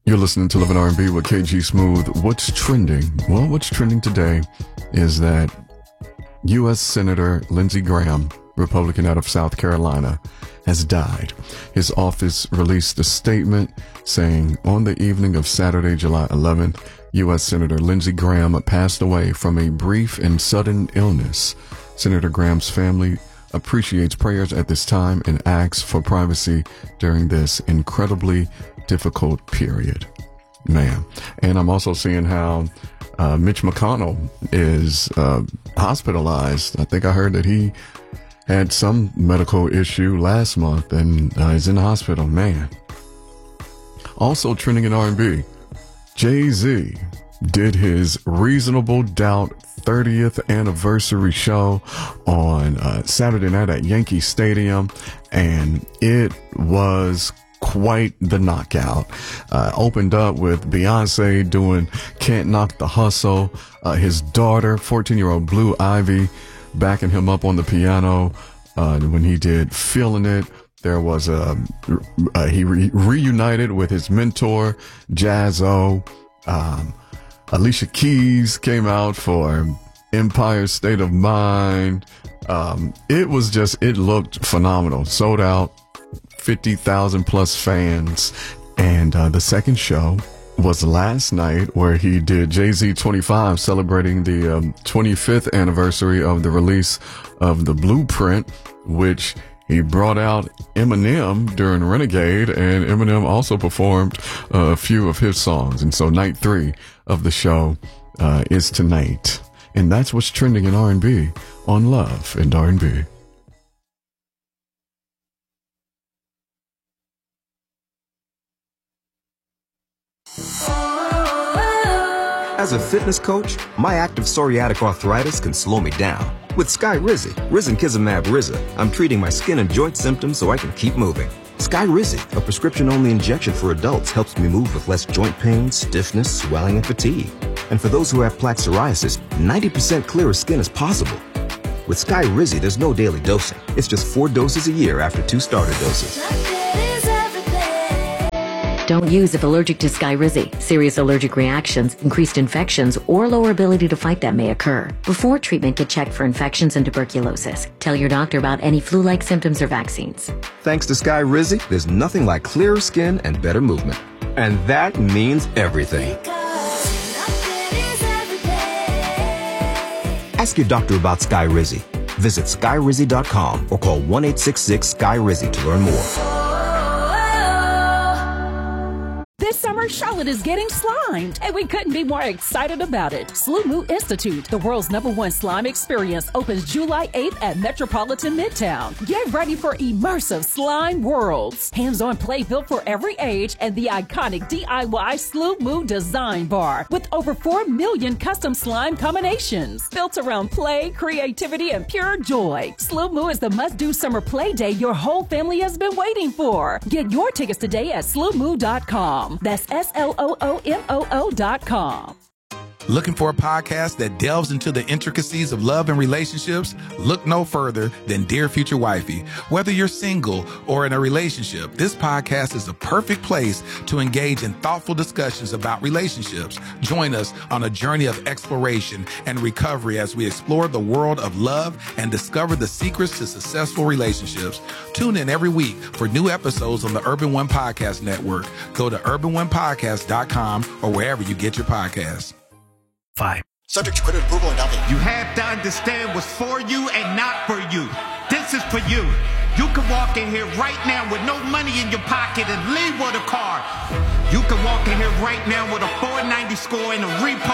You're listening to Living R&B with KG Smooth. What's trending? Well, what's trending today is that U.S. Senator Lindsey Graham, Republican out of South Carolina, has died. His office released a statement saying on the evening of Saturday, July 11th, U.S. Senator Lindsey Graham passed away from a brief and sudden illness. Senator Graham's family appreciates prayers at this time and asks for privacy during this incredibly difficult period. Man. And I'm also seeing how Mitch McConnell is hospitalized. I think I heard that he had some medical issue last month and is in the hospital. Man. Also trending in R&B, Jay-Z did his Reasonable Doubt 30th anniversary show on Saturday night at Yankee Stadium, and it was quite the knockout. Opened up with Beyonce doing Can't Knock the Hustle. His daughter, 14-year-old Blue Ivy, backing him up on the piano when he did Feeling It. There was he reunited with his mentor, Jaz-O. Alicia Keys came out for Empire State of Mind. It looked phenomenal. Sold out, 50,000 plus fans. And the second show was last night, where he did Jay-Z 25, celebrating the 25th anniversary of the release of The Blueprint, which he brought out Eminem during Renegade, and Eminem also performed a few of his songs. And so night 3 of the show is tonight. And that's what's trending in R&B on Love and R&B. As a fitness coach, my active psoriatic arthritis can slow me down. With Skyrizi, Risankizumab Riza, I'm treating my skin and joint symptoms so I can keep moving. Skyrizi, a prescription-only injection for adults, helps me move with less joint pain, stiffness, swelling, and fatigue. And for those who have plaque psoriasis, 90% clearer skin is possible. With Skyrizi, there's no daily dosing. It's just 4 doses a year after 2 starter doses. Don't use if allergic to Skyrizi. Serious allergic reactions, increased infections, or lower ability to fight them may occur. Before treatment, get checked for infections and tuberculosis. Tell your doctor about any flu-like symptoms or vaccines. Thanks to Skyrizi, there's nothing like clearer skin and better movement. And that means everything. Ask your doctor about Skyrizi. Visit Skyrizi.com or call 1-866-SKY-RIZI to learn more. This summer, Charlotte is getting slimed, and we couldn't be more excited about it. SLUMU Institute, the world's #1 slime experience, opens July 8th at Metropolitan Midtown. Get ready for immersive slime worlds, hands-on play built for every age, and the iconic DIY SLUMU design bar with over 4 million custom slime combinations built around play, creativity, and pure joy. SLUMU is the must-do summer play day your whole family has been waiting for. Get your tickets today at SLUMU.com. That's SLOOMOO.com. Looking for a podcast that delves into the intricacies of love and relationships? Look no further than Dear Future Wifey. Whether you're single or in a relationship, this podcast is the perfect place to engage in thoughtful discussions about relationships. Join us on a journey of exploration and recovery as we explore the world of love and discover the secrets to successful relationships. Tune in every week for new episodes on the Urban One Podcast Network. Go to urbanonepodcast.com or wherever you get your podcasts. 5. Subject to credit approval and down payment. You have to understand what's for you and not for you. This is for you. You can walk in here right now with no money in your pocket and leave with a car. You can walk in here right now with a 490 score and a repo